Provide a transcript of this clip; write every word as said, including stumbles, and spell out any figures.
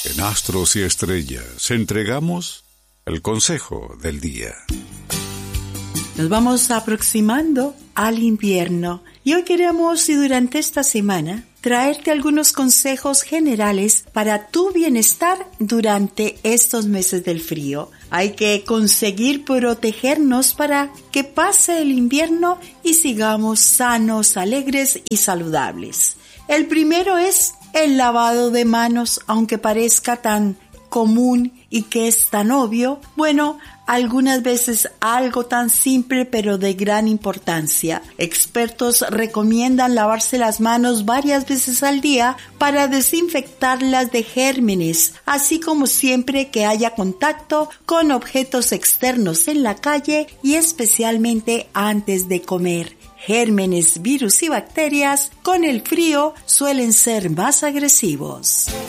En Astros y Estrellas entregamos el consejo del día. Nos vamos aproximando al invierno y hoy queremos, y durante esta semana, traerte algunos consejos generales para tu bienestar durante estos meses del frío. Hay que conseguir protegernos para que pase el invierno y sigamos sanos, alegres y saludables. El primero es el lavado de manos, aunque parezca tan común y que es tan obvio. Bueno, algunas veces algo tan simple pero de gran importancia. Expertos recomiendan lavarse las manos varias veces al día para desinfectarlas de gérmenes, así como siempre que haya contacto con objetos externos en la calle y especialmente antes de comer. Gérmenes, virus y bacterias con el frío suelen ser más agresivos.